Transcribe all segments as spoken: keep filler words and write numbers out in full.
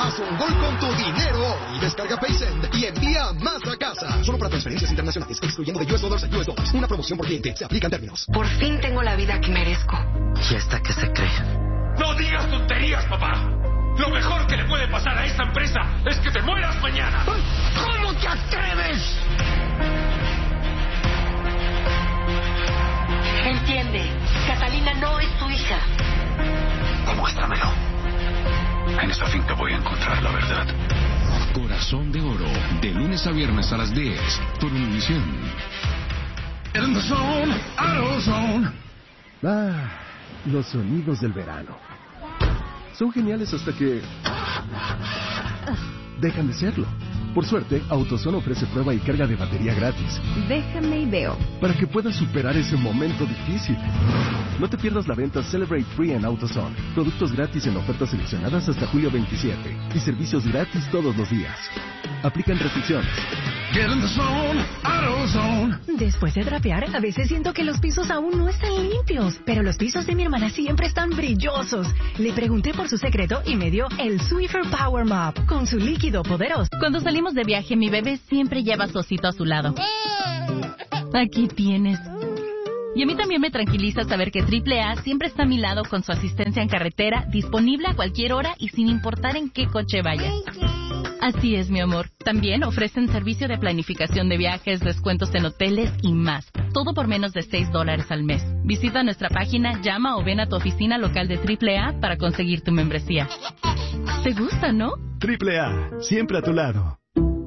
Haz un gol con tu dinero hoy. Descarga PaySend y envía más a casa. Solo para transferencias internacionales, excluyendo de U S dólares a U S dólares. Una promoción por cliente. Se aplican términos. Por fin tengo la vida que merezco. ¿Y esta qué se cree? ¡No digas tonterías, papá! Lo mejor que le puede pasar a esta empresa es que te mueras mañana. ¿Cómo te atreves? Entiende, Catalina no es tu hija. Demuéstramelo. En esa finca voy a encontrar la verdad. Corazón de Oro, de lunes a viernes a las diez, por Univisión. In the zone, AutoZone. Ah, los sonidos del verano. Son geniales hasta que dejan de serlo. Por suerte, AutoZone ofrece prueba y carga de batería gratis. Déjame y veo. Para que puedas superar ese momento difícil. No te pierdas la venta Celebrate Free en AutoZone. Productos gratis en ofertas seleccionadas hasta julio veintisiete. Y servicios gratis todos los días. Aplican restricciones. Get in the zone, AutoZone. Después de trapear, a veces siento que los pisos aún no están limpios, pero los pisos de mi hermana siempre están brillosos. Le pregunté por su secreto y me dio el Swiffer Power Mop, con su líquido poderoso. Cuando salimos de viaje, mi bebé siempre lleva su osito a su lado. Aquí tienes. Y a mí también me tranquiliza saber que triple A siempre está a mi lado con su asistencia en carretera, disponible a cualquier hora y sin importar en qué coche vaya. Así es, mi amor. También ofrecen servicio de planificación de viajes, descuentos en hoteles y más. Todo por menos de seis dólares al mes. Visita nuestra página, llama o ven a tu oficina local de triple A para conseguir tu membresía. ¿Te gusta, no? triple A, siempre a tu lado.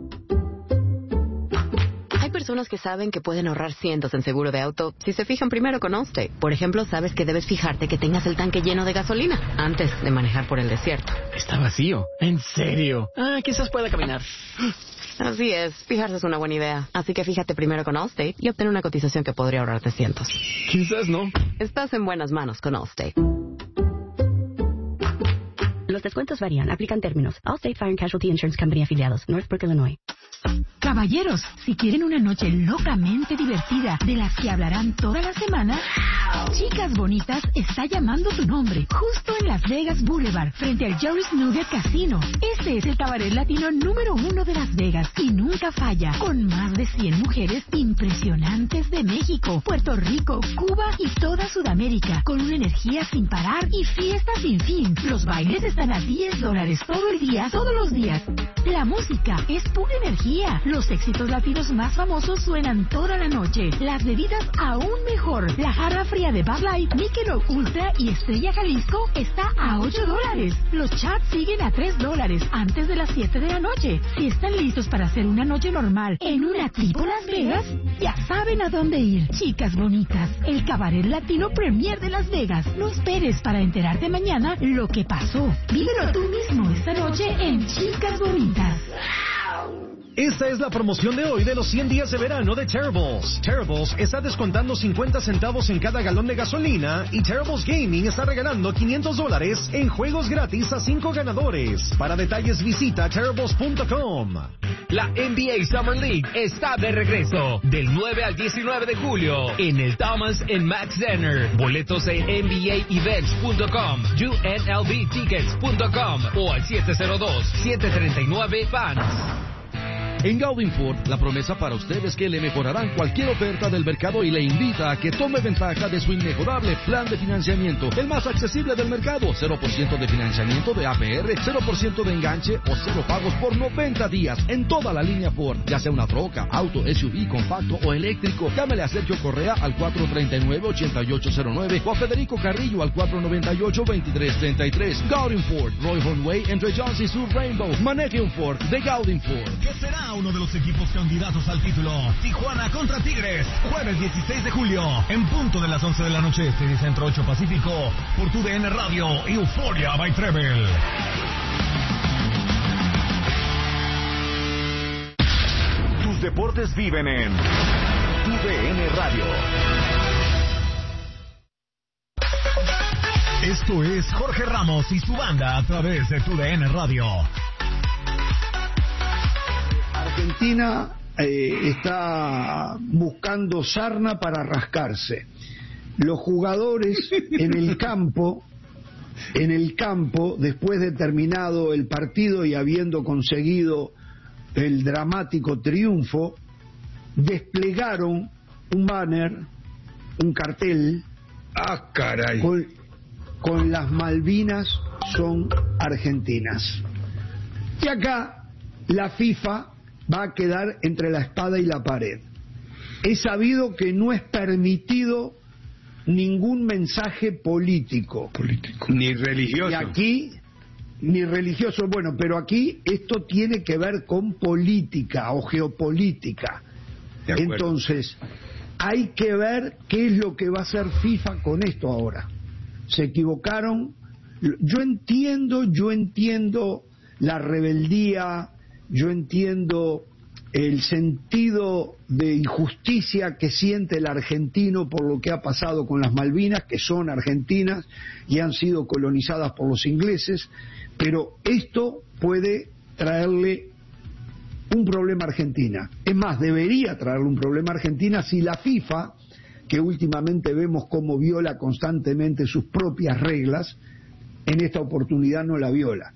Hay personas que saben que pueden ahorrar cientos en seguro de auto si se fijan primero con Allstate. Por ejemplo, sabes que debes fijarte que tengas el tanque lleno de gasolina antes de manejar por el desierto. Está vacío. ¿En serio? Ah, quizás pueda caminar. Así es, fijarse es una buena idea. Así que fíjate primero con Allstate y obtén una cotización que podría ahorrarte cientos. Quizás no. Estás en buenas manos con Allstate. Los descuentos varían. Aplican términos. Allstate Fire and Casualty Insurance Company afiliados. Northbrook, Illinois. Caballeros, si quieren una noche locamente divertida, de las que hablarán toda la semana, Chicas Bonitas está llamando tu nombre, justo en Las Vegas Boulevard, frente al Jerry's Nugget Casino. Este es el cabaret latino número uno de Las Vegas y nunca falla, con más de cien mujeres impresionantes de México, Puerto Rico, Cuba y toda Sudamérica, con una energía sin parar y fiesta sin fin. Los bailes están a diez dólares todo el día, todos los días. La música es pura energía. Los éxitos latinos más famosos suenan toda la noche. Las bebidas aún mejor. La jarra fría de Bud Light, Michelob Ultra y Estrella Jalisco está a ocho dólares. Los chats siguen a tres dólares antes de las siete de la noche. Si están listos para hacer una noche normal en una tipo Las Vegas, ya saben a dónde ir. Chicas Bonitas, el cabaret latino premier de Las Vegas. No esperes para enterarte mañana lo que pasó. Vívelo tú mismo esta noche en Chicas Bonitas. Esta es la promoción de hoy de los cien días de verano de Terribles. Terribles está descontando cincuenta centavos en cada galón de gasolina y Terribles Gaming está regalando quinientos dólares en juegos gratis a cinco ganadores. Para detalles visita terribles punto com. La N B A Summer League está de regreso del nueve al diecinueve de julio en el Thomas and Mack Center. Boletos en N B A events punto com, U N L V tickets punto com o al siete cero dos, siete tres nueve, fans. En Gaudin Ford, la promesa para usted es que le mejorarán cualquier oferta del mercado y le invita a que tome ventaja de su inmejorable plan de financiamiento, el más accesible del mercado. cero por ciento de financiamiento de A P R, cero por ciento de enganche o cero pagos por noventa días en toda la línea Ford, ya sea una troca, auto, S U V, compacto o eléctrico. Llámele a Sergio Correa al cuatro tres nueve, ocho ocho cero nueve o a Federico Carrillo al cuatro nueve ocho, dos tres tres tres. Gaudin Ford, Roy Hornway, entre Johns y Sur Rainbow. Maneje un Ford de Gaudin Ford. ¿Qué será uno de los equipos candidatos al título? Tijuana contra Tigres, jueves dieciséis de julio, en punto de las once de la noche, serie Centro ocho Pacífico, por tu D N Radio y Euphoria by Treble. Tus deportes viven en tu D N Radio. Esto es Jorge Ramos y su banda a través de tu D N Radio. Argentina eh, está buscando sarna para rascarse. Los jugadores en el campo en el campo, después de terminado el partido y habiendo conseguido el dramático triunfo, desplegaron un banner, un cartel, ah, caray, con, con las Malvinas son argentinas. Y acá la FIFA va a quedar entre la espada y la pared. Es sabido que no es permitido ningún mensaje político, político, ni religioso. Y aquí, ni religioso, bueno, pero aquí esto tiene que ver con política o geopolítica. Entonces, hay que ver qué es lo que va a hacer FIFA con esto ahora. Se equivocaron. Yo entiendo, yo entiendo la rebeldía, yo entiendo el sentido de injusticia que siente el argentino por lo que ha pasado con las Malvinas, que son argentinas y han sido colonizadas por los ingleses, pero esto puede traerle un problema a Argentina. Es más, debería traerle un problema a Argentina si la FIFA, que últimamente vemos cómo viola constantemente sus propias reglas, en esta oportunidad no la viola.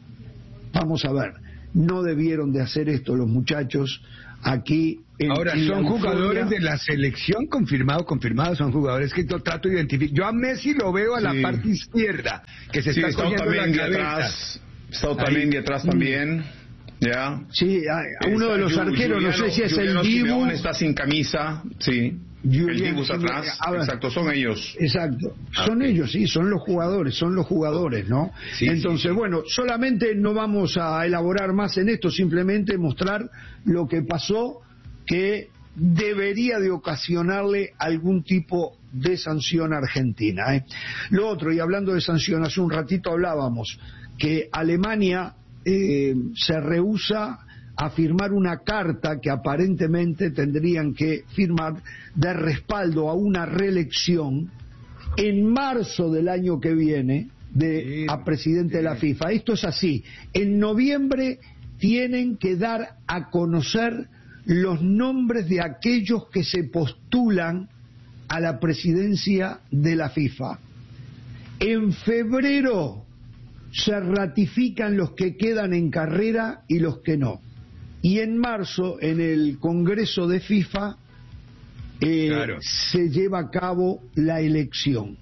Vamos a ver, no debieron de hacer esto los muchachos aquí. En, Ahora, en son jugadores de la selección, confirmado, confirmado, son jugadores que yo trato de identificar. Yo a Messi lo veo a sí. la parte izquierda, que se sí, está cogiendo la cabeza. Atrás, está Otamendi atrás también. Ya. Sí, a, a uno de los Juliano, arqueros, no sé si es Juliano el Dibu. Simeone está sin camisa, sí. Juliano, el Dibu está atrás. Ver, exacto, son ellos. Exacto, son okay. ellos, sí, son los jugadores, son los jugadores, ¿no? Sí, Entonces, sí, sí. bueno, solamente no vamos a elaborar más en esto, simplemente mostrar lo que pasó, que debería de ocasionarle algún tipo de sanción a Argentina, ¿eh? Lo otro, y hablando de sanción, hace un ratito hablábamos que Alemania Eh, se rehúsa a firmar una carta que aparentemente tendrían que firmar de respaldo a una reelección en marzo del año que viene de, sí, a presidente sí. de la FIFA. Esto es así. En noviembre tienen que dar a conocer los nombres de aquellos que se postulan a la presidencia de la FIFA. En febrero se ratifican los que quedan en carrera y los que no. Y en marzo, en el Congreso de FIFA, eh, claro. se lleva a cabo la elección.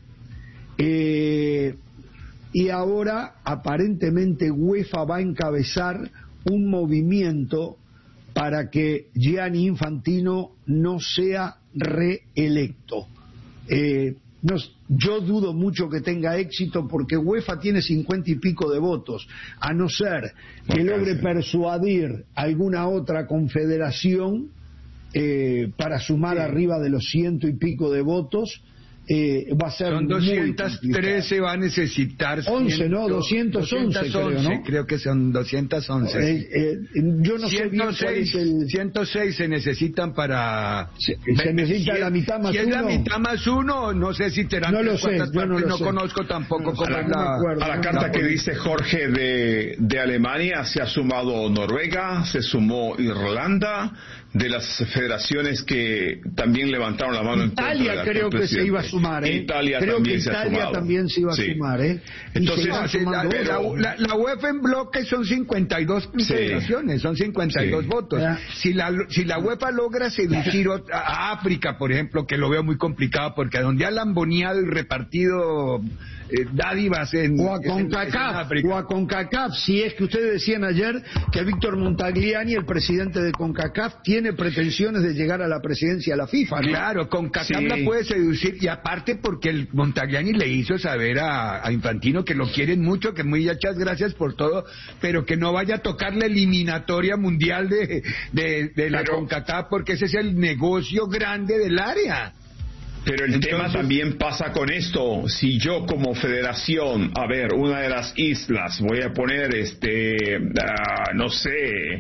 Eh, y ahora, aparentemente, UEFA va a encabezar un movimiento para que Gianni Infantino no sea reelecto. Eh, No, yo dudo mucho que tenga éxito porque UEFA tiene cincuenta y pico de votos, a no ser que okay, logre sí. persuadir alguna otra confederación eh, para sumar sí. arriba de los ciento y pico de votos. Eh, va a ser son doscientos trece, va a necesitar once, ciento, ¿no? doscientos once, creo, ¿no? Creo que son doscientos once. Eh, eh, yo no sé bien cuál es el... ciento seis se necesitan para... Se, se necesita si la mitad más si uno. Si es la mitad más uno, no sé si te No lo sé, yo no lo no sé. conozco tampoco no, cómo a la, es la... acuerdo, a la carta la que dice Jorge de, de Alemania se ha sumado Noruega, se sumó Irlanda, de las federaciones que también levantaron la mano Italia en contra creo que se iba a sumar, ¿eh? Italia creo también que se Italia ha también se iba a sí. sumar, ¿eh? Y entonces la, la, la, la UEFA en bloque son cincuenta y dos sí. federaciones, son cincuenta y dos sí. votos. ¿Ya? Si la si la UEFA logra seducir a, a África, por ejemplo, que lo veo muy complicado porque donde ha lamboneado y repartido eh, dádivas en o a CONCACAF, o a CONCACAF, si es que ustedes decían ayer que Víctor Montagliani, el presidente de CONCACAF, tiene pretensiones de llegar a la presidencia de la FIFA, ¿no? Claro, CONCACAF sí. la puede seducir, y aparte porque el Montagliani le hizo saber a, a Infantino que lo quieren mucho, que muchas gracias por todo, pero que no vaya a tocar la eliminatoria mundial de, de, de la pero... CONCACAF, porque ese es el negocio grande del área. Pero el Entonces, tema también pasa con esto. Si yo como federación, a ver, una de las islas, voy a poner este, uh, no sé,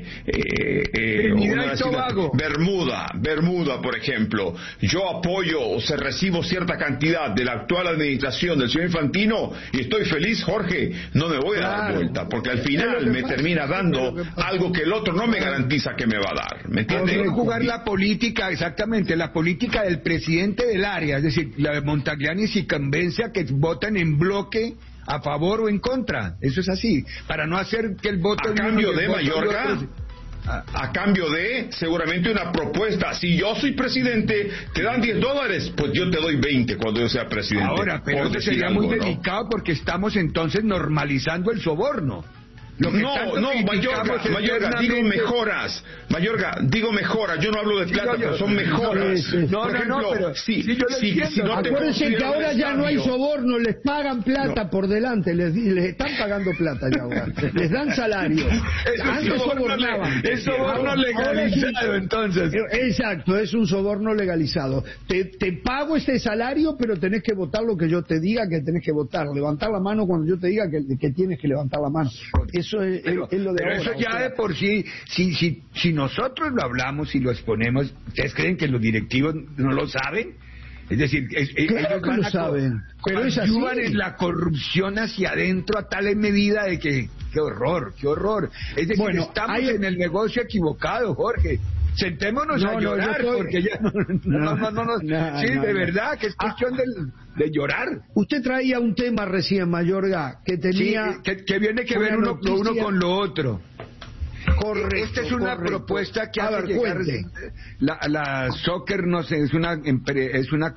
eh, eh, una de las islas, Bermuda, Bermuda, por ejemplo, yo apoyo o se recibo cierta cantidad de la actual administración del señor Infantino y estoy feliz, Jorge, no me voy a claro. dar vuelta, porque al final me pasa, termina dando que algo que el otro no me garantiza que me va a dar. ¿Me entiendes? Hay que jugar la política, exactamente, la política del presidente del área, es decir, la de Montagliani si convence a que voten en bloque a favor o en contra. Eso es así. Para no hacer que el voto... A cambio de Mayorga... A, a cambio de seguramente una propuesta. Si yo soy presidente, te dan diez dólares, pues yo te doy veinte cuando yo sea presidente. Ahora, pero eso sería algo, muy delicado, ¿no? Porque estamos entonces normalizando el soborno. Lo que no, no, Mayorga, Mayorga, digo mejoras. Mayorga, digo mejoras. Yo no hablo de plata, sí, pero son mejoras. Sí, sí. No, Por no, ejemplo, no, pero sí, sí, yo sí, sí, si no acuérdense que ahora ya no hay soborno, les pagan plata no. por delante, les, les están pagando plata ya ahora, les dan salario. Antes sobornaban. Es soborno legalizado, sí. Entonces. Exacto, es un soborno legalizado. Te, te pago este salario, pero tenés que votar lo que yo te diga que tenés que votar. Levantar la mano cuando yo te diga que, que tienes que levantar la mano. Eso es, pero, es lo de pero ahora. Eso ya o sea, de por sí, si, si, si nosotros lo hablamos y lo exponemos, ¿ustedes creen que los directivos no lo saben? Es decir, es, claro ellos que van lo a saben, pero es así. En la corrupción hacia adentro a tal medida de que, qué horror, qué horror. Es decir, bueno, estamos hay... en el negocio equivocado, Jorge. Sentémonos no, a llorar, no, estoy... porque ya no, no, no, no, no, no sí, no, de no. verdad, que es cuestión ah, de, de llorar. Usted traía un tema recién, Mayorga, que tenía... Sí, que, que viene que ver uno, lo uno con lo otro. Correcto, Esta es una correcto. propuesta que a hace ver, llegar la, la soccer, no sé, es una es una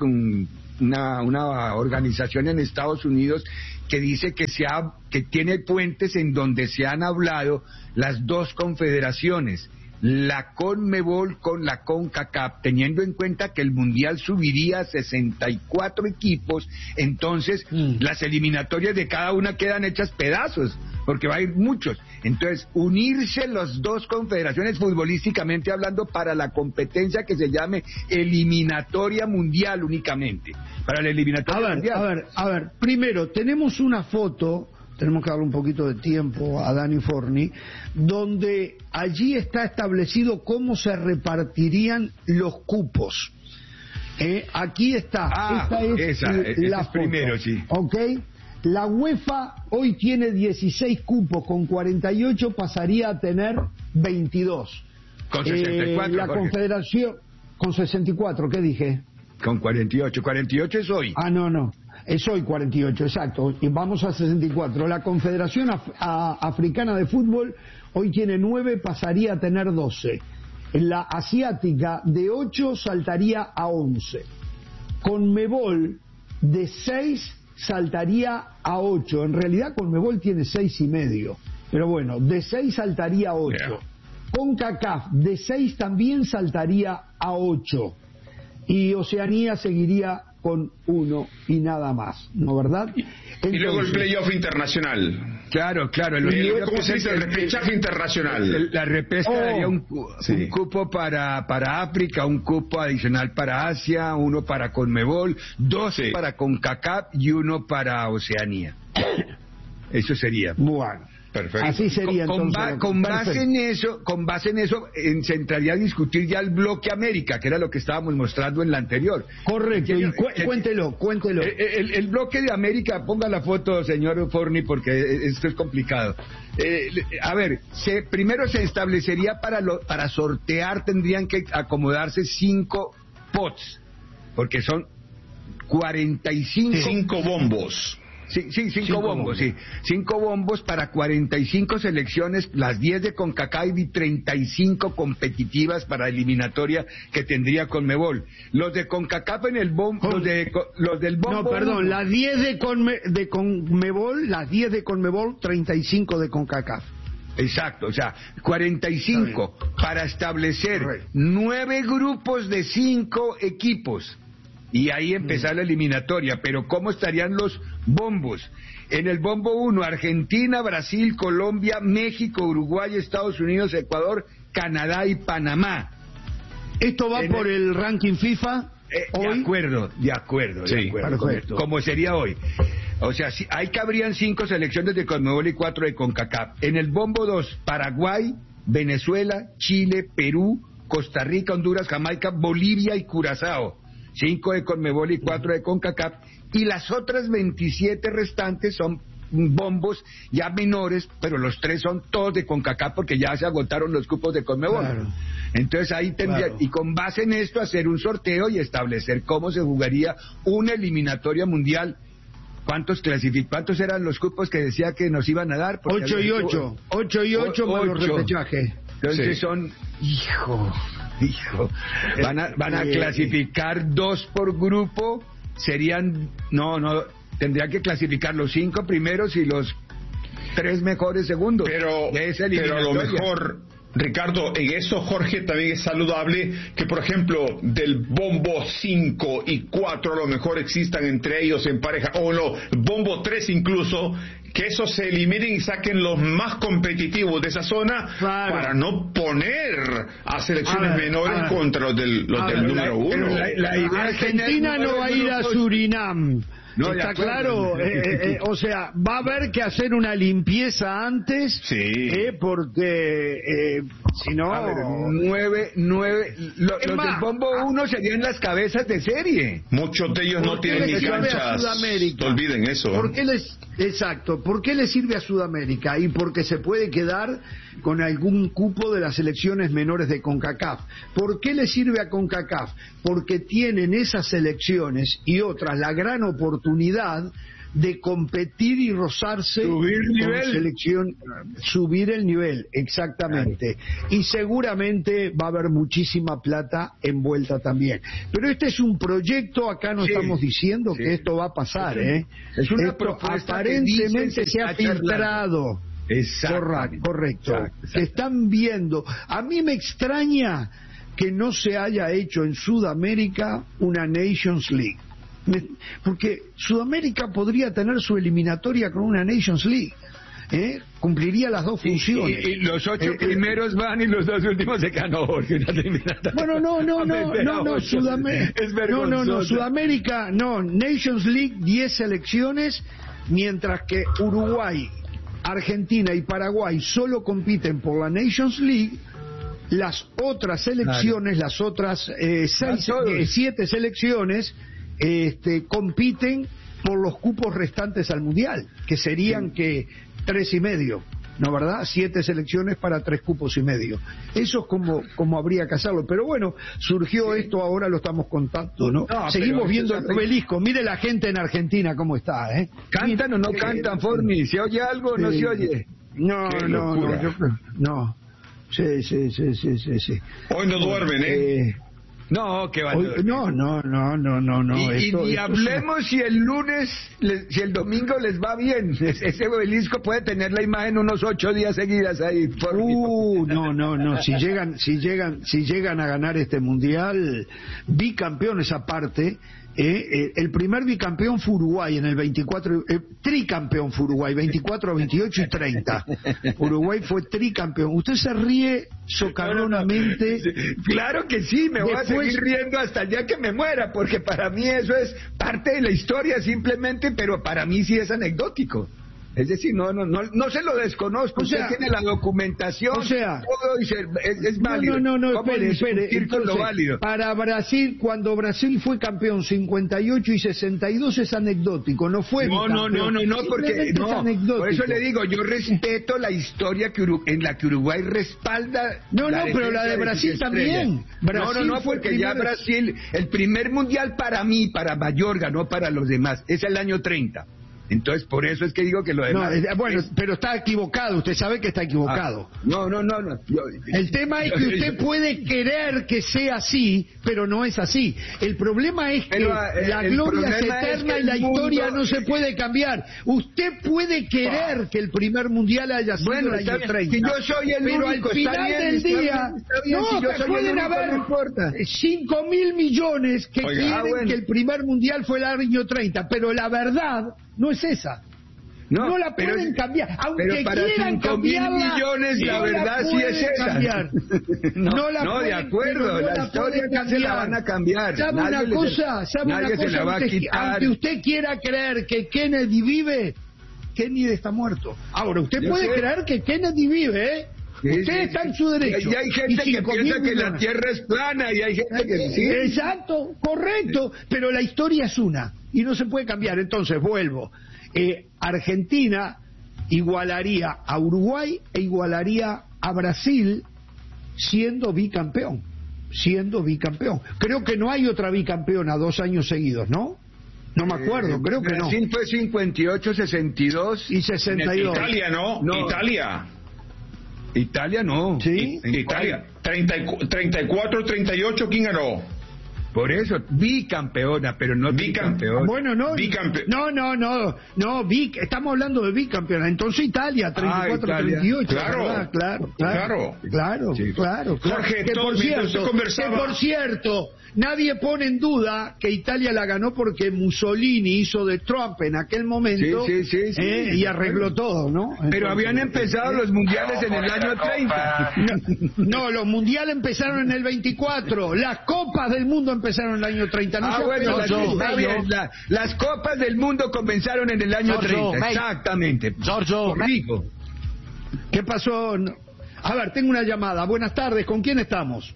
una una organización en Estados Unidos que dice que se ha, que tiene puentes en donde se han hablado las dos confederaciones, la CONMEBOL con la CONCACAF, teniendo en cuenta que el Mundial subiría a sesenta y cuatro equipos, entonces mm. las eliminatorias de cada una quedan hechas pedazos, porque va a ir muchos. Entonces, unirse las dos confederaciones futbolísticamente hablando para la competencia que se llame eliminatoria mundial únicamente, para la eliminatoria a ver, mundial. A ver, a ver, primero, tenemos una foto... Tenemos que darle un poquito de tiempo a Dani Forni, donde allí está establecido cómo se repartirían los cupos. Eh, aquí está, ah, esta es esa, la es foto. Primero, sí. ¿Ok? La UEFA hoy tiene dieciséis cupos, con cuarenta y ocho pasaría a tener veintidós. Con sesenta y cuatro. Eh, la Jorge. Confederación, con sesenta y cuatro, ¿qué dije? Con cuarenta y ocho, cuarenta y ocho es hoy. Ah, no, no. Es hoy cuarenta y ocho, exacto. Y vamos a sesenta y cuatro. La Confederación Af a Africana de Fútbol hoy tiene nueve, pasaría a tener doce. La Asiática de ocho saltaría a once. Conmebol de seis saltaría a ocho. En realidad Conmebol tiene seis y medio. Pero bueno, de seis saltaría a ocho. Yeah. CONCACAF de seis también saltaría a ocho. Y Oceanía seguiría con uno y nada más, ¿no verdad? Entonces, y luego el playoff internacional. Claro, claro. El, el, ¿Cómo se dice? El repechaje internacional. El, la repesca oh, daría un, sí. un cupo para, para África, un cupo adicional para Asia, uno para Conmebol, dos sí. para CONCACAF y uno para Oceanía. Eso sería. Bueno. Perfecto. Así sería con, entonces. Con, con base en eso, con base en eso, en, se entraría a discutir ya el bloque América, que era lo que estábamos mostrando en la anterior. Correcto. Y cu que, cuéntelo, cuéntelo. El, el, el bloque de América, ponga la foto, señor Forni, porque esto es complicado. Eh, a ver, se, primero se establecería para lo, para sortear tendrían que acomodarse cinco pots, porque son cuarenta y cinco cinco bombos. Sí, sí, cinco, cinco bombos, bombos, sí. Cinco bombos para cuarenta y cinco selecciones, las diez de CONCACAF y treinta y cinco competitivas para eliminatoria que tendría Conmebol. Los de CONCACAF en el bombo, los, de, los del bombo... No, perdón, uno. Las diez de, Conme, de Conmebol, las diez de Conmebol, treinta y cinco de CONCACAF. Exacto, o sea, cuarenta y cinco para establecer nueve grupos de cinco equipos. Y ahí empezar la eliminatoria. Pero ¿cómo estarían los bombos? En el bombo uno, Argentina, Brasil, Colombia, México, Uruguay, Estados Unidos, Ecuador, Canadá y Panamá. ¿Esto va en por el, el ranking FIFA? Eh, hoy. De acuerdo, de acuerdo, sí, de acuerdo. Perfecto. Como, como sería hoy. O sea, si, ahí cabrían cinco selecciones de Conmebol y cuatro de CONCACAF. En el bombo dos, Paraguay, Venezuela, Chile, Perú, Costa Rica, Honduras, Jamaica, Bolivia y Curazao. Cinco de Conmebol y cuatro de CONCACAF, y las otras veintisiete restantes son bombos ya menores, pero los tres son todos de CONCACAF porque ya se agotaron los cupos de Conmebol. Claro. Entonces ahí tendría, claro. Y con base en esto hacer un sorteo y establecer cómo se jugaría una eliminatoria mundial ¿Cuántos clasific ¿Cuántos eran los cupos que decía que nos iban a dar? Ocho y ocho. Ocho y ocho más los repechajes. Entonces sí. son... Hijo, hijo. Van a, van a eh, clasificar dos por grupo. Serían... No, no... Tendría que clasificar los cinco primeros y los tres mejores segundos. Pero, pero a lo mejor, Ricardo, en eso, Jorge, también es saludable que, por ejemplo, del bombo cinco y cuatro a lo mejor existan entre ellos en pareja, o no, bombo tres incluso, que esos se eliminen y saquen los más competitivos de esa zona, claro, para no poner a selecciones a ver, menores a contra los del, los del ver, número la, uno. La, la idea Argentina no va a ir a Surinam. No, está claro, eh, eh, o sea, va a haber que hacer una limpieza antes, sí, eh, porque eh, si no... A ver, nueve, nueve, lo, los más, del bombo uno serían las cabezas de serie. Muchos de ellos no tienen ni canchas, no olviden eso. ¿Por qué les, exacto, ¿por qué le sirve a Sudamérica? Y porque se puede quedar con algún cupo de las selecciones menores de CONCACAF. ¿Por qué le sirve a CONCACAF? Porque tienen esas selecciones y otras la gran oportunidad de competir y rozarse subir con nivel. selección, subir el nivel, exactamente. Claro. Y seguramente va a haber muchísima plata envuelta también. Pero este es un proyecto, acá no sí, estamos diciendo sí. que esto va a pasar, ¿eh? Es una esto propuesta aparentemente se, se ha filtrado. Exacto. Correcto. Exacto. Se están viendo. A mí me extraña que no se haya hecho en Sudamérica una Nations League. Porque Sudamérica podría tener su eliminatoria con una Nations League. ¿Eh? Cumpliría las dos funciones. Y, y, y los ocho eh, primeros van y los dos últimos se ganó Jorge. Bueno, no, no, no, no, no, Sudamérica. No, no, no, Sudamérica, no, Nations League, diez selecciones, mientras que Uruguay, Argentina y Paraguay solo compiten por la Nations League. Las otras selecciones, claro, las otras eh, seis, eh, siete selecciones, este, compiten por los cupos restantes al Mundial, que serían sí. que tres y medio, ¿no verdad? Siete selecciones para tres cupos y medio. Eso es como, como habría que hacerlo. Pero bueno, surgió sí. esto, ahora lo estamos contando, ¿no? no Seguimos viendo el obelisco. Mire la gente en Argentina cómo está, ¿eh? ¿Cantan o no eh, cantan, Forni? ¿Se oye algo o no eh, se oye? No, no, no, yo creo, no. Sí, sí, sí, sí, sí, sí. Hoy no duermen, ¿eh? eh No, que va. Hoy, no, no, no, no, no, no. Y, esto, y, y esto hablemos es... si el lunes, les, si el domingo les va bien. Ese obelisco puede tener la imagen unos ocho días seguidas ahí. Por uh, no, no, no. Si llegan, si llegan, si llegan a ganar este mundial, bicampeones aparte. Eh, eh, el primer bicampeón fue Uruguay en el veinticuatro, eh, tricampeón fue Uruguay, veinticuatro, veintiocho y treinta. Uruguay fue tricampeón. Usted se ríe socarronamente. Claro que sí, me voy Después... a seguir riendo hasta el día que me muera, porque para mí eso es parte de la historia simplemente, pero para mí sí es anecdótico. Es decir, no, no, no, no se lo desconozco. O sea, usted tiene la documentación, o sea, todo y se, es, es válido. No, no, no, espere, espere. Entonces, lo válido? Para Brasil, cuando Brasil fue campeón cincuenta y ocho y sesenta y dos es anecdótico, no fue. No, no, no, no, no, porque no. Por eso le digo, yo respeto la historia que Uru, en la que Uruguay respalda. No, no, pero la de Brasil de también. Brasil no, no, no, porque primer... ya Brasil, el primer mundial para mí, para Mayorga, no para los demás, es el año treinta. Entonces, por eso es que digo que lo demás... No, bueno, es... pero está equivocado, usted sabe que está equivocado. Ah, no, no, no, no. Yo, el tema es que usted puede querer que sea así, pero no es así. El problema es que pero, eh, la gloria es eterna es y la historia mundo... no se puede cambiar. Usted puede querer ah. que el primer mundial haya sido bueno, el año treinta. Si yo soy el pero único, al final bien, del día... Bien, no, si yo soy pueden el único, haber no importa. cinco mil millones que Oiga, quieren ah, bueno. que el primer mundial fue el año treinta, pero la verdad no es esa. No, no la pueden pero, cambiar, aunque pero para quieran cambiarla. Millones, la no verdad la sí es esa. Cambiar. no, no, la no pueden, de acuerdo, no la, la historia que se la van a cambiar. ¿Sabe nadie una cosa? ¿Sabe nadie una cosa? Se la va a usted, quitar. Aunque usted quiera creer que Kennedy vive, Kennedy está muerto. Ahora, usted Yo puede sé. creer que Kennedy vive, ¿eh? Sí, usted sí, está sí. en su derecho. Y hay gente que piensa que la Tierra es plana y hay gente que... ¿sí? Exacto, correcto, sí. Pero la historia es una y no se puede cambiar. Entonces, vuelvo. Eh, Argentina igualaría a Uruguay e igualaría a Brasil siendo bicampeón, siendo bicampeón. Creo que no hay otra bicampeona dos años seguidos, ¿no? No me acuerdo, creo que no. Brasil fue cincuenta y ocho, sesenta y dos y sesenta y dos. Italia, ¿no? no. Italia. Italia no. ¿Sí? Italia. treinta, treinta y cuatro, treinta y ocho, ¿quién ganó? Por eso, bicampeona, pero no bicampeona. Bueno, no, Bicampe... no, no, no, no, bic... estamos hablando de bicampeona. Entonces Italia, treinta y cuatro, ah, Italia. treinta y ocho. Claro, claro, claro, claro, claro, sí. claro, claro. Jorge, que por cierto, que por cierto, nadie pone en duda que Italia la ganó porque Mussolini hizo de Trump en aquel momento sí, sí, sí, sí, eh, sí, y arregló todo, ¿no? Entonces, pero habían empezado los mundiales en el año treinta. No, no, los mundiales empezaron en el veinticuatro. Las copas del mundo empezaron en el año treinta. No ah, bueno, las, no, bien, la, las copas del mundo comenzaron en el año Giorgio, treinta. May. Exactamente. Giorgio, Rico. ¿Qué pasó? A ver, tengo una llamada. Buenas tardes. ¿Con quién estamos?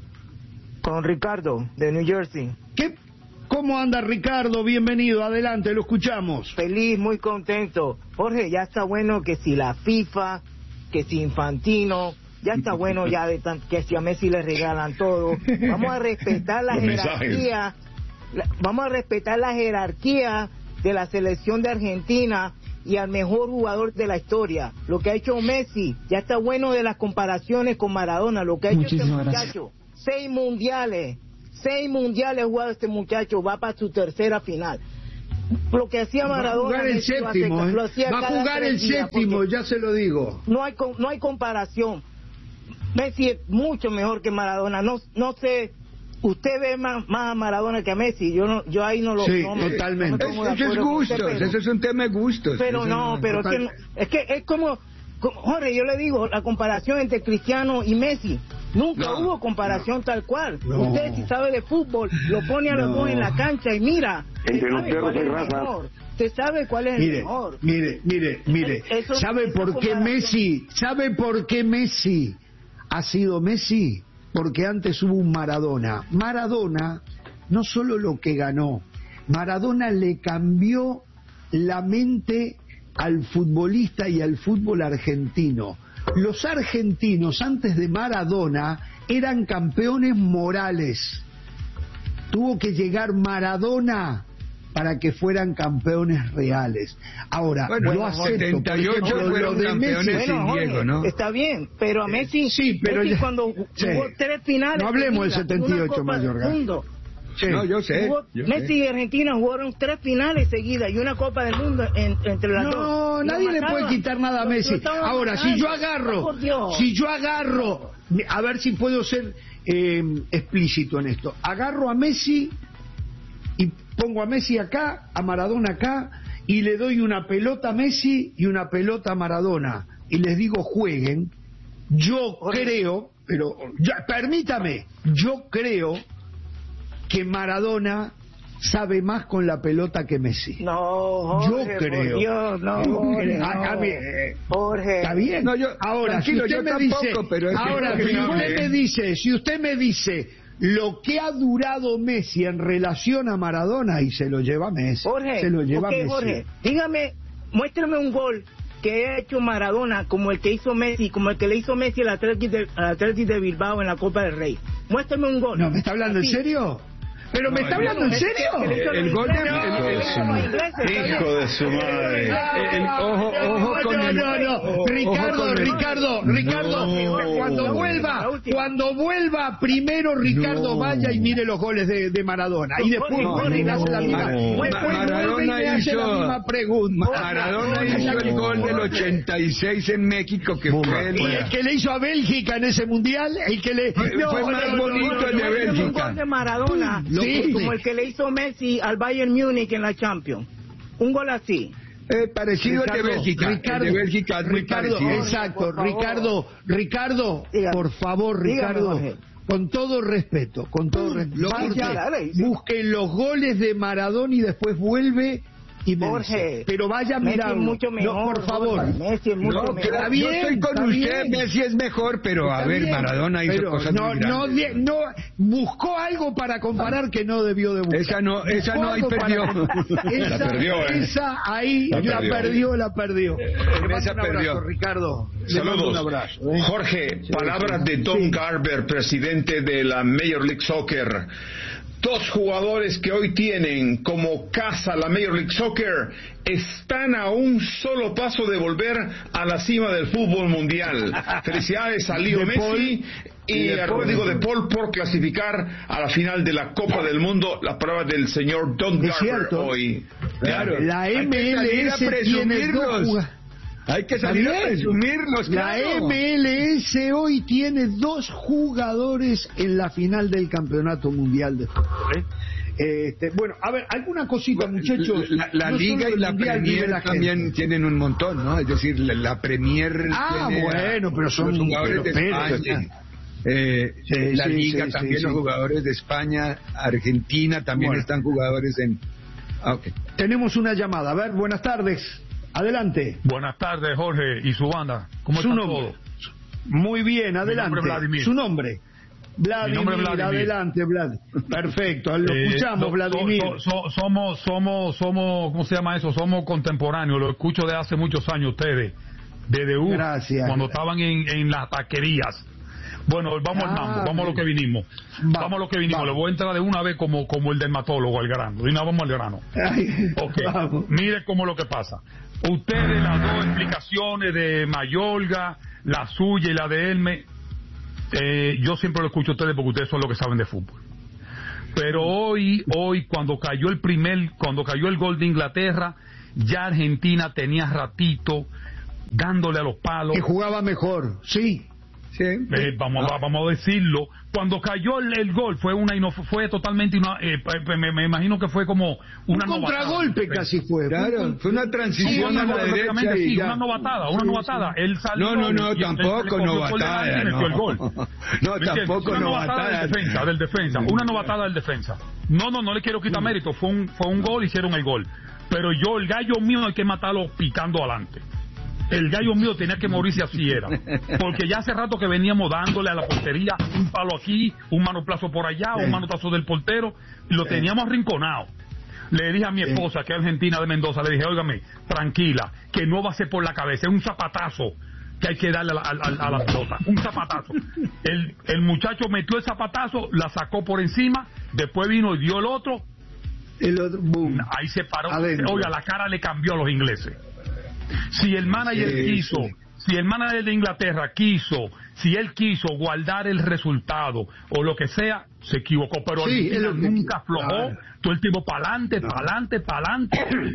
Con Ricardo, de New Jersey. ¿Qué? ¿Cómo anda Ricardo? Bienvenido, adelante, lo escuchamos. Feliz, muy contento. Jorge, ya está bueno que si la FIFA, que si Infantino, ya está bueno ya de tan, que si a Messi le regalan todo. Vamos a respetar la jerarquía, la, vamos a respetar la jerarquía de la selección de Argentina y al mejor jugador de la historia. Lo que ha hecho Messi, ya está bueno de las comparaciones con Maradona, lo que ha hecho este muchacho. Seis mundiales, seis mundiales jugado este muchacho, va para su tercera final. Lo que hacía Maradona, va a jugar el séptimo, lo hacía, eh. va a jugar el séptimo, ya se lo digo. No hay no hay comparación. Messi es mucho mejor que Maradona. No no sé, usted ve más, más a Maradona que a Messi. Yo no yo ahí no lo sí, no, totalmente. No eso es gustos, usted, pero, eso es un tema de gustos. Pero no, no, pero es que, es que es como, como Jorge, yo le digo la comparación entre Cristiano y Messi. Nunca no, hubo comparación no, tal cual. No. Usted si sabe de fútbol, lo pone a los no. dos en la cancha y mira. Entre los perros hay raza. Usted sabe cuál es mire, el mejor. Mire, mire, mire. Eso, ¿Sabe por qué Messi? ¿Sabe por qué Messi ha sido Messi? Porque antes hubo un Maradona. Maradona no solo lo que ganó, Maradona le cambió la mente al futbolista y al fútbol argentino. Los argentinos antes de Maradona eran campeones morales. Tuvo que llegar Maradona para que fueran campeones reales. Ahora, bueno, yo acepto setenta y ocho ejemplo, fueron lo de campeones Messi, sin bueno, Diego, ¿no? Está bien, pero a Messi, sí, pero Messi ya, cuando sí. jugó tres finales, no hablemos del setenta y ocho, Mayorga. Sí. No, yo sé. Jugó, yo Messi sé. y Argentina jugaron tres finales seguidas y una Copa del Mundo en, entre las no, dos. No, nadie le puede quitar nada a Messi. Ahora, si yo agarro, si yo agarro, a ver si puedo ser eh, explícito en esto. Agarro a Messi y pongo a Messi acá, a Maradona acá, y le doy una pelota a Messi y una pelota a Maradona. Y les digo, jueguen. Yo creo, pero ya, permítame, yo creo que Maradona sabe más con la pelota que Messi. No, Jorge, yo creo. Por Dios, no, Jorge, no. A, a mí, eh, Jorge. Está bien. No, yo, ahora, si usted me tampoco, dice, pero es ahora, que si no, usted eh. me dice, si usted me dice lo que ha durado Messi en relación a Maradona, y se lo lleva Messi. Jorge, se lo lleva okay, Messi. Jorge, dígame, muéstrame un gol que ha hecho Maradona como el que hizo Messi, como el que le hizo Messi al Atlético de, al Atlético de Bilbao en la Copa del Rey. Muéstrame un gol. No, ¿me está hablando Así. en serio? ¿Pero no, me está hablando en serio? El, el gol de... Hijo de su madre. El, ojo, ojo con no, el... no, no. Ricardo, Ricardo, Ricardo, No. cuando vuelva, cuando vuelva, primero Ricardo No. vaya y mire los goles de, de Maradona. Y después No, vuelve y le no, hace la misma, no. después Maradona vuelve y le hace hizo- la misma pregunta. Maradona hizo el gol del ochenta y seis en México, que fue el... Y el que le hizo a Bélgica en ese mundial, el que le... Fue más bonito el de Bélgica. Un gol de Maradona, Sí. como el que le hizo Messi al Bayern Múnich en la Champions. Un gol así. Eh, parecido al de Bélgica. Ricardo, el de Bélgica es muy Ricardo, parecido. exacto, Ricardo, Ricardo, Dígame. por favor, Dígame, Ricardo, Jorge. con todo respeto, con todo respeto, Vaya, dale, sí. busque los goles de Maradona y después vuelve y me Jorge, dice, pero vaya a Messi mirarlo. es mucho mejor, No, por favor. Jorge, Messi es mucho No, mejor. claro, bien, yo estoy con está usted, bien. Messi es mejor, pero a Está ver, bien, Maradona hizo pero cosas no, muy no, grandes. no, buscó algo para comparar que no debió de buscar. Esa no, esa Buscó no ahí algo perdió. para- Esa, La perdió, ¿eh? esa ahí La la, perdió. perdió, la perdió. Le mando Esa un abrazo, perdió. Ricardo. Le mando un Saludos. abrazo. ¿eh? Jorge, Sí, palabras sí. de Don Sí. Garber, presidente de la Major League Soccer. dos jugadores que hoy tienen como casa la Major League Soccer están a un solo paso de volver a la cima del fútbol mundial. Felicidades a Leo Messi y a Rodrigo de Paul por clasificar a la final de la Copa del Mundo. La prueba del señor Don Garber hoy. Claro, la M L S tiene dos jugadores. Hay que salir a presumirlos, claro. La M L S hoy tiene dos jugadores en la final del Campeonato Mundial de Fútbol. ¿eh? Este, bueno, a ver, alguna cosita, muchachos. La, la no Liga y la Premier la también gente. Tienen un montón, ¿no? Es decir, la, la Premier ah, tiene bueno, pero son los jugadores pero, de España. Eh, sí, la sí, Liga sí, también sí, los sí. jugadores de España, Argentina también bueno. están jugadores en... Ah, okay. Tenemos una llamada. A ver, buenas tardes. Adelante. Buenas tardes, Jorge y su banda. ¿Cómo su están nombre. todos? Muy bien, adelante. Su nombre. Vladimir, Mi nombre es Vladimir. Adelante, Vlad. Perfecto, lo escuchamos, eh, Vladimir. So, so, somos, somos, somos, ¿cómo se llama eso? Somos contemporáneos, lo escucho de hace muchos años ustedes, desde U, Gracias. cuando estaban en, en las taquerías. Bueno, vamos ah, al mambo, vamos a lo que vinimos. Va, vamos a lo que vinimos, va. Le voy a entrar de una vez como, como el dermatólogo al grano. Y nada, vamos al grano. Ay, okay. Mire cómo lo que pasa. Ustedes, las dos explicaciones de Mayorga, la suya y la de Elme, eh, yo siempre lo escucho a ustedes porque ustedes son los que saben de fútbol. Pero hoy, hoy cuando cayó el primer, cuando cayó el gol de Inglaterra, ya Argentina tenía ratito dándole a los palos. Que jugaba mejor, sí. Sí. Eh, vamos, ah. vamos a decirlo. Cuando cayó el, el gol fue una y no fue totalmente una. Eh, me, me imagino que fue como una un contragolpe casi fue. Claro, fue una transición sí, a la derecha. Sí, ya. una novatada, una sí, novatada. Sí. Él salió. No, no, no, tampoco novatada. No, el gol. no tampoco una novatada. Del defensa, del defensa, una novatada del defensa. No, no, no le quiero quitar mérito. Fue un, fue un gol, hicieron el gol. Pero yo, el gallo mío, hay que matarlo picando adelante. El gallo mío tenía que morirse así era, porque ya hace rato que veníamos dándole a la portería un palo aquí, un manoplazo por allá, un manotazo del portero, y lo teníamos arrinconado. Le dije a mi esposa, que es argentina de Mendoza, le dije, óigame, tranquila, que no va a ser por la cabeza, es un zapatazo que hay que darle a la, a, a la pelota, un zapatazo. El, el muchacho metió el zapatazo, la sacó por encima, después vino y dio el otro, el otro boom. Ahí se paró, oiga, la cara le cambió a los ingleses. Si el manager sí, quiso, sí. si el manager de Inglaterra quiso, si él quiso guardar el resultado o lo que sea, se equivocó. Pero sí, Argentina nunca aflojó, claro. Todo el tiempo para adelante, no. para adelante, para adelante.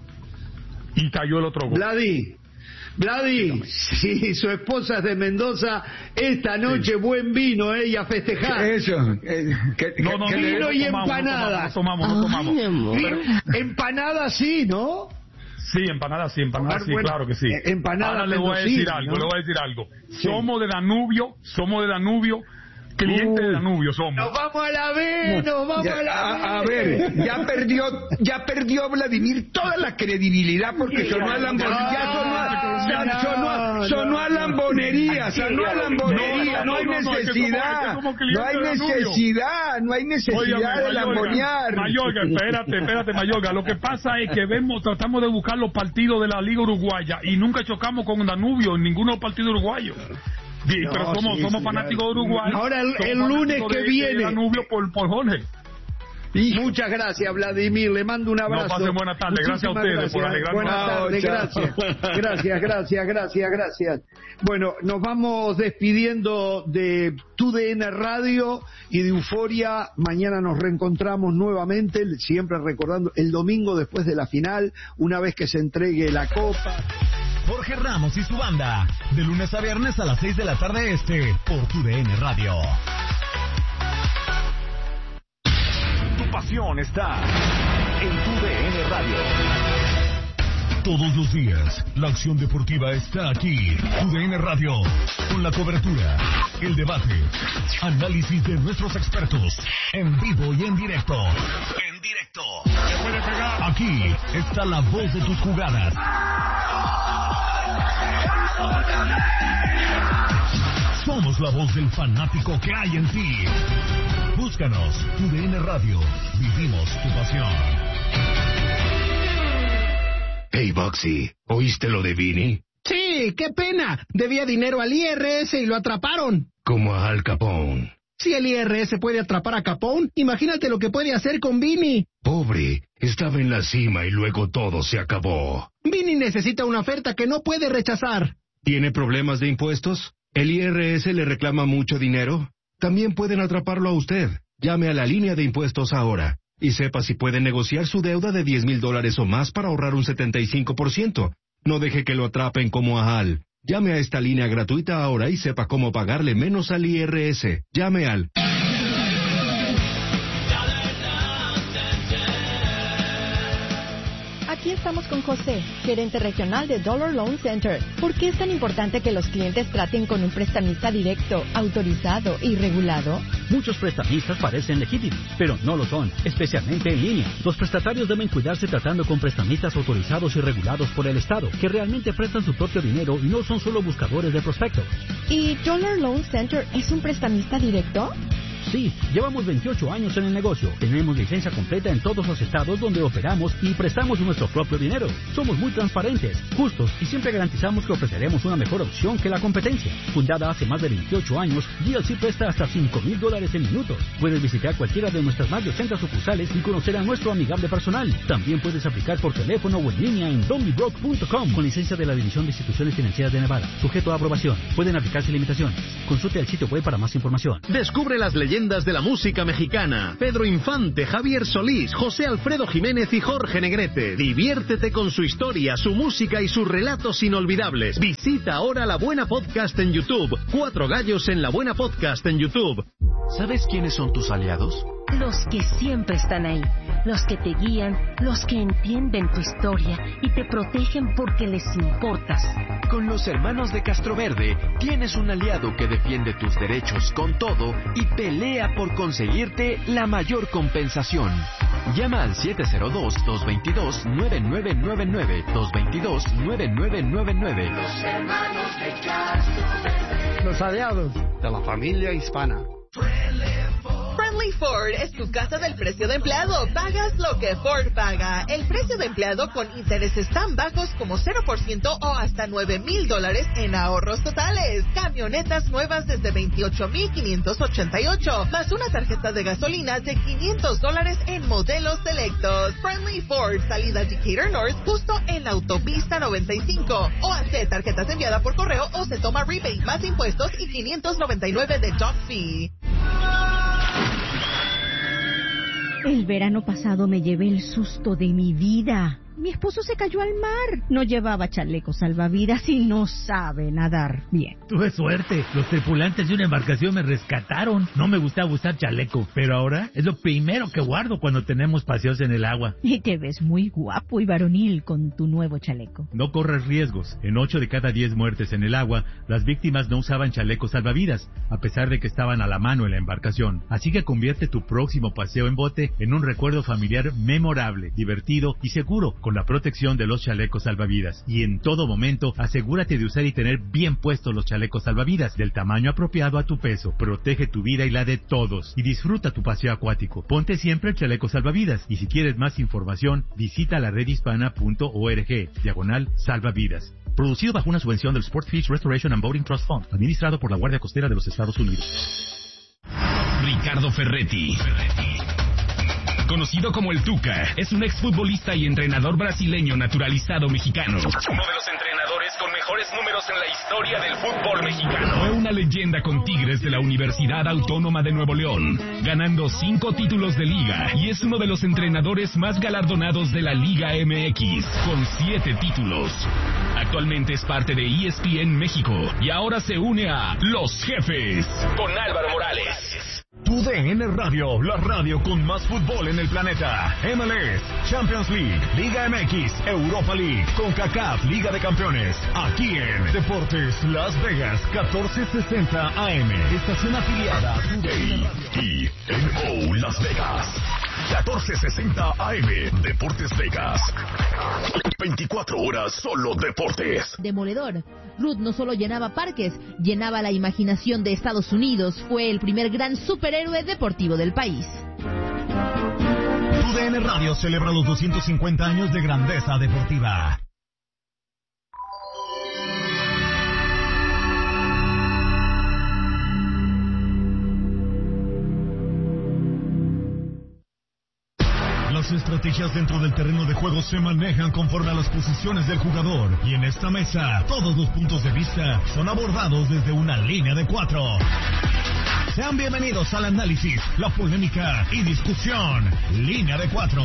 Y cayó el otro gol. Vladi, Vladi, si su esposa es de Mendoza, esta noche sí. Buen vino, eh, y a festejar. Eso. Eh, que, no, no, vino no, y no tomamos, empanadas. No tomamos, no tomamos. No tomamos. Ay, empanadas sí, ¿no? Sí, empanadas sí, empanadas sí, bueno, claro que sí. Empanadas Ahora le voy a decir algo, ¿no? le voy a decir algo. Sí. Somos de Danubio, somos de Danubio, clientes uh, de Danubio somos. Nos vamos a la B, nos vamos ya, a la B. A, a ver, ya perdió, ya perdió Vladimir toda la credibilidad porque sí, sonó a lambonería, ya sonó a, ya sonó, sonó a lambonería, sonó a lambonería, no hay necesidad, no hay necesidad, no hay necesidad de lambonear. Mayorga, espérate, espérate, Mayorga, lo que pasa es que vemos, tratamos de buscar los partidos de la Liga Uruguaya y nunca chocamos con Danubio en ninguno de los partidos uruguayos. Sí, no, pero somos, sí, somos sí, fanáticos de Uruguay. Ahora el, el lunes que de, viene. De Danubio por, por Jorge. Hijo. Muchas gracias, Vladimir. Le mando un abrazo. No, pasen buenas tardes. Gracias a ustedes gracias. por alegrarnos. Buenas tardes, gracias. Gracias, gracias, gracias, gracias. Bueno, nos vamos despidiendo de Tu D N Radio y de Euforia. Mañana nos reencontramos nuevamente, siempre recordando el domingo después de la final, una vez que se entregue la copa. Jorge Ramos y su banda, de lunes a viernes a las seis de la tarde este, por Tu D N Radio. Tu pasión está en Tu D N Radio. Todos los días, la acción deportiva está aquí. Tu D N Radio, con la cobertura, el debate, análisis de nuestros expertos, en vivo y en directo. En directo. Aquí está la voz de tus jugadas. Somos la voz del fanático que hay en ti. Búscanos, Tu D N Radio. Vivimos tu pasión. Hey, Boxy, ¿oíste lo de Vini? Sí, qué pena. Debía dinero al I R S y lo atraparon. Como a Al Capone. Si el I R S puede atrapar a Capone, imagínate lo que puede hacer con Vini. Pobre, estaba en la cima y luego todo se acabó. Vini necesita una oferta que no puede rechazar. ¿Tiene problemas de impuestos? ¿El I R S le reclama mucho dinero? También pueden atraparlo a usted. Llame a la línea de impuestos ahora y sepa si puede negociar su deuda de diez mil dólares o más para ahorrar un setenta y cinco por ciento. No deje que lo atrapen como a Al. Llame a esta línea gratuita ahora y sepa cómo pagarle menos al I R S. Llame al... Aquí estamos con José, gerente regional de Dollar Loan Center. ¿Por qué es tan importante que los clientes traten con un prestamista directo, autorizado y regulado? Muchos prestamistas parecen legítimos, pero no lo son, especialmente en línea. Los prestatarios deben cuidarse tratando con prestamistas autorizados y regulados por el Estado, que realmente prestan su propio dinero y no son solo buscadores de prospectos. ¿Y Dollar Loan Center es un prestamista directo? Sí, llevamos veintiocho años en el negocio. Tenemos licencia completa en todos los estados donde operamos y prestamos nuestro propio dinero. Somos muy transparentes, justos y siempre garantizamos que ofreceremos una mejor opción que la competencia. Fundada hace más de veintiocho años, D L C presta hasta cinco mil dólares en minutos. Puedes visitar cualquiera de nuestras más de ochenta sucursales y conocer a nuestro amigable personal. También puedes aplicar por teléfono o en línea en don't be broke punto com con licencia de la División de Instituciones Financieras de Nevada. Sujeto a aprobación. Pueden aplicarse limitaciones. Consulte el sitio web para más información. Descubre las leyendas de la música mexicana. Pedro Infante, Javier Solís, José Alfredo Jiménez y Jorge Negrete. Diviértete con su historia, su música y sus relatos inolvidables. Visita ahora La Buena Podcast en YouTube. Cuatro Gallos en La Buena Podcast en YouTube. ¿Sabes quiénes son tus aliados? Los que siempre están ahí, los que te guían, los que entienden tu historia y te protegen porque les importas. Con los hermanos de Castroverde tienes un aliado que defiende tus derechos con todo y pelea por conseguirte la mayor compensación. Llama al siete cero dos, dos dos dos, nueve nueve nueve nueve, dos dos dos, nueve nueve nueve nueve. Los hermanos de Castroverde. Los aliados de la familia hispana. Friendly Ford es tu casa del precio de empleado. Pagas lo que Ford paga. El precio de empleado con intereses tan bajos como cero por ciento o hasta nueve mil dólares en ahorros totales. Camionetas nuevas desde veintiocho mil quinientos ochenta y ocho, más una tarjeta de gasolina de quinientos dólares en modelos selectos. Friendly Ford, salida Decatur North, justo en la autopista noventa y cinco. O hace tarjetas enviadas por correo o se toma rebate más impuestos y quinientos noventa y nueve de dock fee. El verano pasado me llevé el susto de mi vida. Mi esposo se cayó al mar. No llevaba chaleco salvavidas y no sabe nadar bien. Tuve suerte. Los tripulantes de una embarcación me rescataron. No me gustaba usar chaleco, pero ahora es lo primero que guardo cuando tenemos paseos en el agua. Y te ves muy guapo y varonil con tu nuevo chaleco. No corres riesgos. En ocho de cada diez muertes en el agua, las víctimas no usaban chalecos salvavidas, a pesar de que estaban a la mano en la embarcación. Así que convierte tu próximo paseo en bote en un recuerdo familiar memorable, divertido y seguro, con la protección de los chalecos salvavidas. Y en todo momento, asegúrate de usar y tener bien puestos los chalecos salvavidas, del tamaño apropiado a tu peso. Protege tu vida y la de todos. Y disfruta tu paseo acuático. Ponte siempre el chaleco salvavidas. Y si quieres más información, visita la red hispana punto org, diagonal salvavidas. Producido bajo una subvención del Sportfish Restoration and Boating Trust Fund, administrado por la Guardia Costera de los Estados Unidos. Ricardo Ferretti. Ferretti. Conocido como el Tuca, es un exfutbolista y entrenador brasileño naturalizado mexicano. Uno de los entrenadores con mejores números en la historia del fútbol mexicano. Fue una leyenda con Tigres de la Universidad Autónoma de Nuevo León, ganando cinco títulos de liga, y es uno de los entrenadores más galardonados de la Liga M X, con siete títulos. Actualmente es parte de E S P N México y ahora se une a Los Jefes con Álvaro Morales. Tu D N Radio, la radio con más fútbol en el planeta. M L S, Champions League, Liga M X, Europa League, CONCACAF, Liga de Campeones. Aquí en Deportes Las Vegas, catorce sesenta A M. Estación afiliada a tu D N Radio. E N O Las Vegas, catorce sesenta A M. Deportes Vegas. veinticuatro horas solo deportes. Demoledor. Ruth no solo llenaba parques, llenaba la imaginación de Estados Unidos. Fue el primer gran superhéroe deportivo del país. Tu D N Radio celebra los doscientos cincuenta años de grandeza deportiva. Las estrategias dentro del terreno de juego se manejan conforme a las posiciones del jugador. Y en esta mesa, todos los puntos de vista son abordados desde una línea de cuatro. Sean bienvenidos al análisis, la polémica y discusión. Línea de cuatro.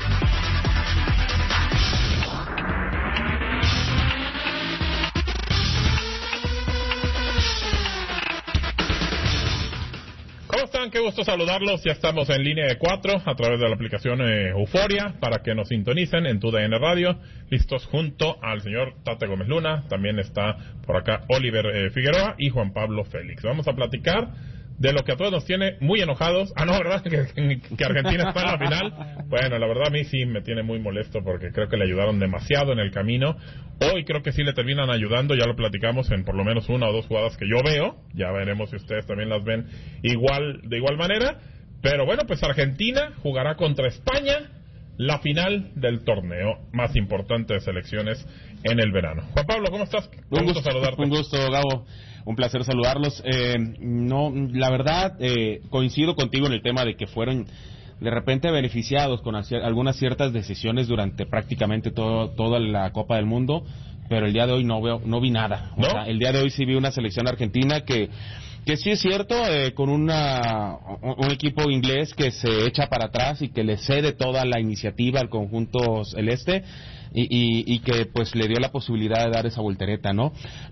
¿Cómo están? Qué gusto saludarlos. Ya estamos en línea de cuatro a través de la aplicación eh, Euforia para que nos sintonicen en tu D N Radio. Listos junto al señor Tate Gómez Luna. También está por acá Oliver eh, Figueroa y Juan Pablo Félix. Vamos a platicar de lo que a todos nos tiene muy enojados. Ah, no, ¿verdad? Que, que Argentina está en la final. Bueno, la verdad a mí sí me tiene muy molesto porque creo que le ayudaron demasiado en el camino. Hoy creo que sí le terminan ayudando, ya lo platicamos en por lo menos una o dos jugadas que yo veo. Ya veremos si ustedes también las ven igual de igual manera. Pero bueno, pues Argentina jugará contra España la final del torneo más importante de selecciones en el verano. Juan Pablo, ¿cómo estás? Un gusto, gusto saludarte. Un gusto, Gabo. Un placer saludarlos. Eh, no, la verdad, eh, coincido contigo en el tema de que fueron de repente beneficiados con algunas ciertas decisiones durante prácticamente todo, toda la Copa del Mundo, pero el día de hoy no veo, no vi nada. O ¿No? sea, el día de hoy sí vi una selección argentina que que sí es cierto, eh, con una un equipo inglés que se echa para atrás y que le cede toda la iniciativa al conjunto celeste y, y, y que pues le dio la posibilidad de dar esa voltereta, ¿no?